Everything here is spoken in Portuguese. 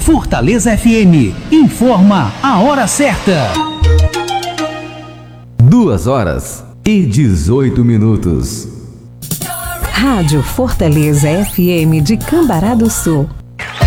Fortaleza FM informa a hora certa. 2h18. Rádio Fortaleza FM de Cambará do Sul.